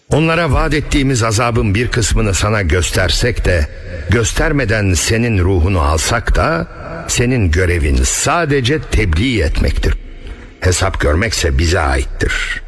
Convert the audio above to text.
Onlara vaat ettiğimiz azabın bir kısmını sana göstersek de, göstermeden senin ruhunu alsak da, senin görevin sadece tebliğ etmektir. Hesap görmekse bize aittir.